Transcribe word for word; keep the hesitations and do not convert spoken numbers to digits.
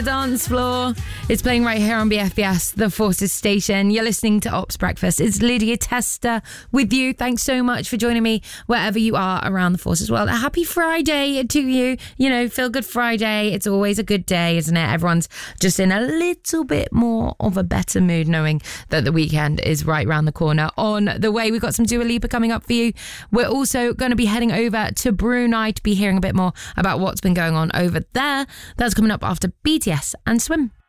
Dance floor. It's playing right here on B F B S, the Forces station. You're listening to Ops Breakfast. It's Lydia Tester with you. Thanks so much for joining me wherever you are around the Forces world. A happy Friday to you. You know, feel good Friday. It's always a good day, isn't it? Everyone's just in a little bit more of a better mood knowing that the weekend is right around the corner. On the way, we've got some Dua Lipa coming up for you. We're also going to be heading over to Brunei to be hearing a bit more about what's been going on over there. That's coming up after B T S and Swim.